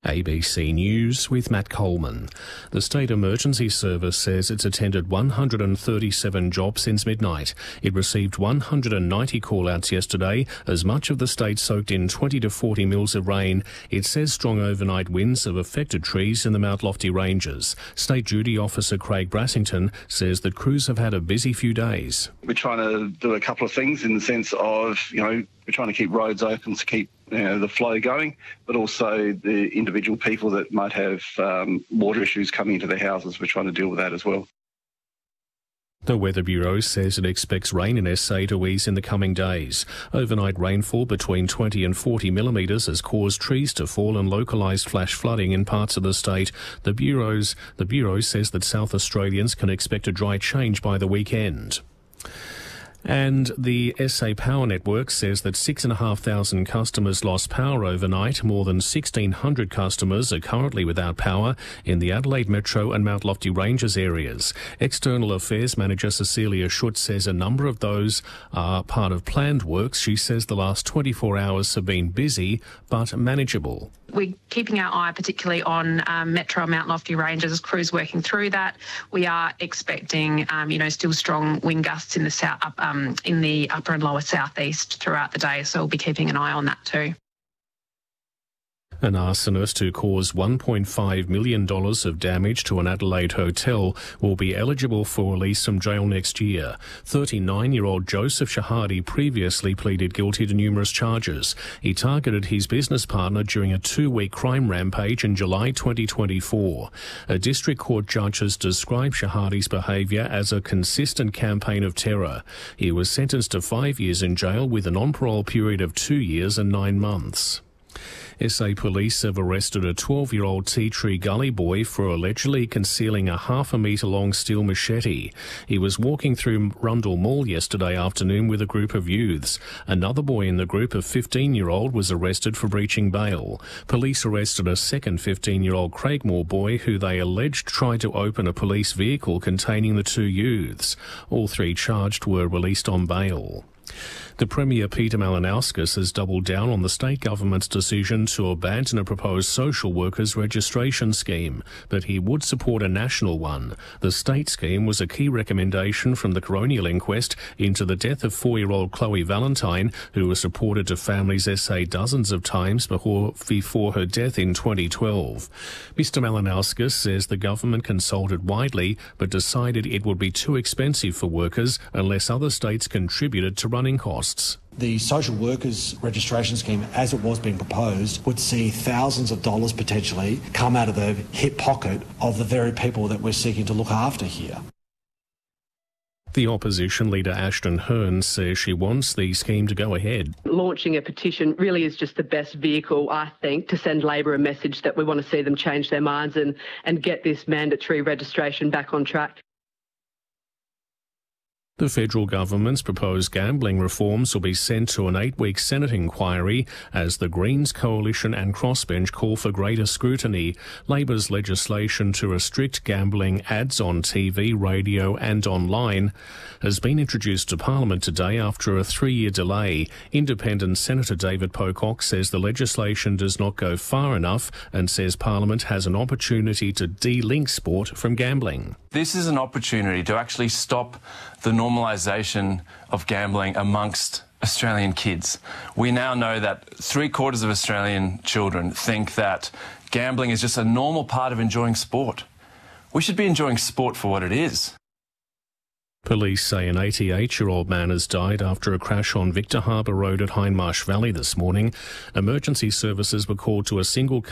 ABC News with Matt Coleman. The State Emergency Service says it's attended 137 jobs since midnight. It received 190 call-outs yesterday, as much of the state soaked in 20 to 40 mils of rain. It says strong overnight winds have affected trees in the Mount Lofty Ranges. State Duty Officer Craig Brassington says that crews have had a busy few days. We're trying to do a couple of things in the sense of, we're trying to keep roads open to keep the flow going, but also the individual people that might have water issues coming into their houses. We're trying to deal with that as well. The Weather Bureau says it expects rain in SA to ease in the coming days. Overnight rainfall between 20 and 40 millimetres has caused trees to fall and localised flash flooding in parts of the state. The Bureau says that South Australians can expect a dry change by the weekend. And the SA Power Network says that 6,500 customers lost power overnight. More than 1,600 customers are currently without power in the Adelaide Metro and Mount Lofty Ranges areas. External Affairs Manager Cecilia Schutz says a number of those are part of planned works. She says the last 24 hours have been busy but manageable. We're keeping our eye particularly on Metro and Mount Lofty Ranges, crews working through that. We are expecting, still strong wind gusts in the south, in the upper and lower southeast throughout the day, so we'll be keeping an eye on that too. An arsonist who caused $1.5 million of damage to an Adelaide hotel will be eligible for release from jail next year. 39-year-old Joseph Shahadi previously pleaded guilty to numerous charges. He targeted his business partner during a 2-week crime rampage in July 2024. A district court judge has described Shahadi's behaviour as a consistent campaign of terror. He was sentenced to 5 years in jail with a non-parole period of 2 years and 9 months. SA police have arrested a 12-year-old Tea Tree Gully boy for allegedly concealing a half-a-metre-long steel machete. He was walking through Rundle Mall yesterday afternoon with a group of youths. Another boy in the group, a 15-year-old, was arrested for breaching bail. Police arrested a second 15-year-old Craigmore boy who they alleged tried to open a police vehicle containing the two youths. All three charged were released on bail. The Premier Peter Malinauskas has doubled down on the state government's decision to abandon a proposed social workers registration scheme, but he would support a national one. The state scheme was a key recommendation from the coronial inquest into the death of 4-year-old Chloe Valentine, who was reported to Families SA dozens of times before her death in 2012. Mr Malinauskas says the government consulted widely but decided it would be too expensive for workers unless other states contributed to running costs. The social workers registration scheme, as it was being proposed, would see thousands of dollars potentially come out of the hip pocket of the very people that we're seeking to look after here. The opposition leader Ashton Hearn says she wants the scheme to go ahead. Launching a petition really is just the best vehicle, I think, to send Labor a message that we want to see them change their minds and get this mandatory registration back on track. The federal government's proposed gambling reforms will be sent to an 8-week Senate inquiry as the Greens coalition and crossbench call for greater scrutiny. Labor's legislation to restrict gambling ads on TV, radio and online has been introduced to Parliament today after a 3-year delay. Independent Senator David Pocock says the legislation does not go far enough and says Parliament has an opportunity to de-link sport from gambling. This is an opportunity to actually stop the normalisation of gambling amongst Australian kids. We now know that 3/4 of Australian children think that gambling is just a normal part of enjoying sport. We should be enjoying sport for what it is. Police say an 88-year-old man has died after a crash on Victor Harbour Road at Hindmarsh Valley this morning. Emergency services were called to a single